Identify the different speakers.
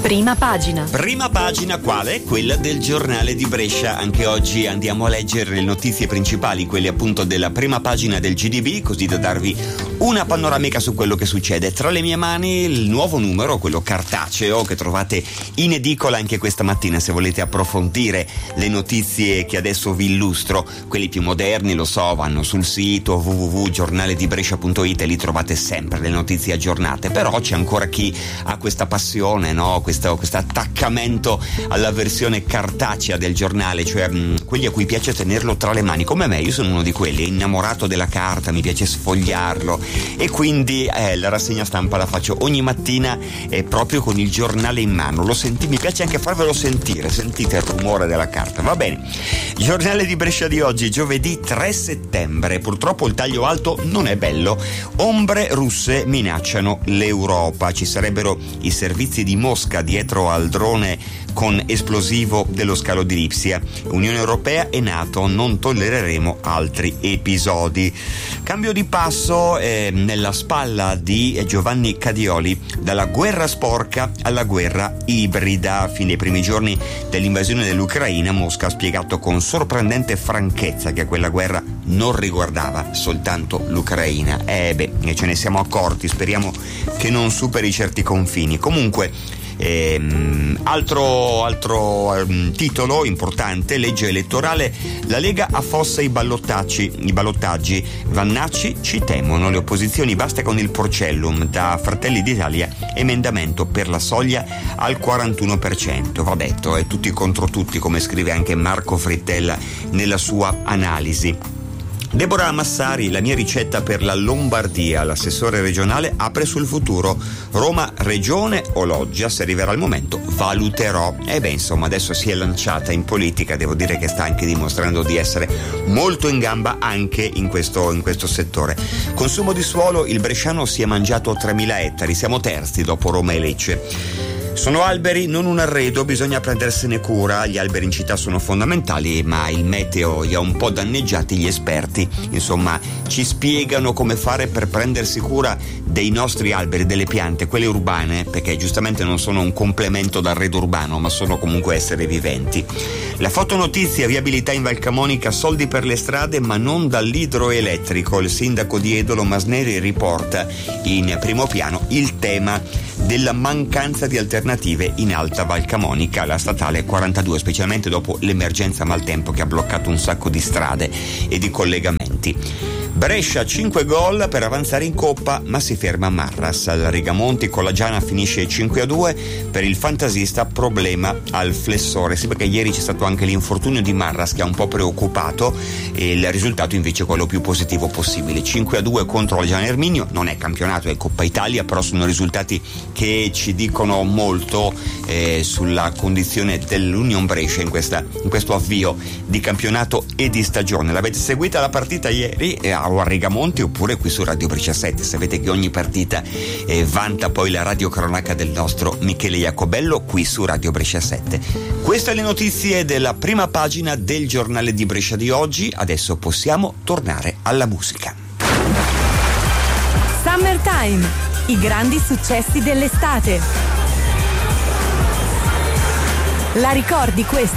Speaker 1: Prima pagina.
Speaker 2: Prima pagina quale? Quella del giornale di Brescia. Anche oggi andiamo a leggere le notizie principali, quelle appunto della prima pagina del GDB, così da darvi una panoramica su quello che succede. Tra le mie mani il nuovo numero, quello cartaceo, che trovate in edicola anche questa mattina se volete approfondire le notizie che adesso vi illustro. Quelli più moderni, lo so, vanno sul sito www.giornaledibrescia.it e lì trovate sempre le notizie aggiornate. Però c'è ancora chi ha questa passione, no? Questo attaccamento alla versione cartacea del giornale, cioè quelli a cui piace tenerlo tra le mani, come me. Io sono uno di quelli, innamorato della carta, mi piace sfogliarlo e quindi la rassegna stampa la faccio ogni mattina proprio con il giornale in mano. Mi piace anche farvelo sentire, sentite il rumore della carta. Va bene, giornale di Brescia di oggi, giovedì 3 settembre. Purtroppo il taglio alto non è bello. Ombre russe minacciano l'Europa. Ci sarebbero i servizi di Mosca dietro al drone con esplosivo dello scalo di Lipsia. Unione Europea e NATO, non tollereremo altri episodi. Cambio di passo nella spalla di Giovanni Cadioli, dalla guerra sporca alla guerra ibrida. Fin dai primi giorni dell'invasione dell'Ucraina, Mosca ha spiegato con sorprendente franchezza che quella guerra non riguardava soltanto l'Ucraina. Ce ne siamo accorti, speriamo che non superi certi confini. Comunque, altro titolo importante, legge elettorale, la Lega affossa i ballottaggi. Vannacci, ci temono le opposizioni, basta con il porcellum. Da Fratelli d'Italia, emendamento per la soglia al 41%. Va detto, è tutti contro tutti, come scrive anche Marco Frittella nella sua analisi. Deborah Massari, la mia ricetta per la Lombardia. L'assessore regionale apre sul futuro. Roma, regione o loggia? Se arriverà il momento, valuterò. Insomma, adesso si è lanciata in politica. Devo dire che sta anche dimostrando di essere molto in gamba anche in questo settore. Consumo di suolo, il bresciano si è mangiato 3.000 ettari. Siamo terzi dopo Roma e Lecce. Sono alberi, non un arredo, bisogna prendersene cura. Gli alberi in città sono fondamentali, ma il meteo li ha un po' danneggiati. Gli esperti, insomma, ci spiegano come fare per prendersi cura dei nostri alberi, delle piante, quelle urbane, perché giustamente non sono un complemento d'arredo urbano, ma sono comunque esseri viventi. La fotonotizia, viabilità in Val Camonica, soldi per le strade, ma non dall'idroelettrico. Il sindaco di Edolo Masneri riporta in primo piano il tema della mancanza di alternative in Alta Val Camonica, la statale 42, specialmente dopo l'emergenza maltempo che ha bloccato un sacco di strade e di collegamenti. Brescia 5 gol per avanzare in Coppa, ma si ferma a Marras. Al Rigamonti con la Giana finisce 5-2, per il fantasista problema al flessore. Sì, perché ieri c'è stato anche l'infortunio di Marras che ha un po' preoccupato, e il risultato invece è quello più positivo possibile. 5-2 contro la Giana Erminio, non è campionato, è Coppa Italia, però sono risultati che ci dicono molto sulla condizione dell'Union Brescia in questo avvio di campionato e di stagione. L'avete seguita la partita ieri a Rigamonti oppure qui su Radio Brescia 7? Sapete che ogni partita vanta poi la radiocronaca del nostro Michele Iacobello qui su Radio Brescia 7. Queste le notizie della prima pagina del giornale di Brescia di oggi. Adesso possiamo tornare alla musica.
Speaker 1: Summertime, i grandi successi dell'estate. La ricordi questa?